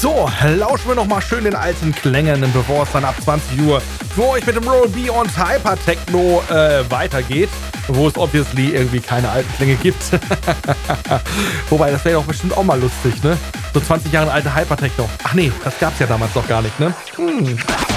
So, lauschen wir nochmal schön den alten Klängen, bevor es dann ab 20 Uhr für euch mit dem Roll Beyond Hyper Techno weitergeht, wo es obviously irgendwie keine alten Klänge gibt. Wobei, das wäre doch bestimmt auch mal lustig, ne? So 20 Jahre alte Hyper Techno. Ach nee, das gab's ja damals noch gar nicht, ne?